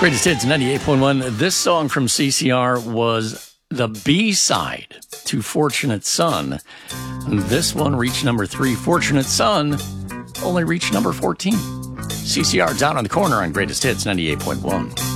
Greatest Hits 98.1. This song from CCR was the B-side to Fortunate Son. This one reached number 3. Fortunate Son only reached number 14. CCR down on the corner on Greatest Hits 98.1.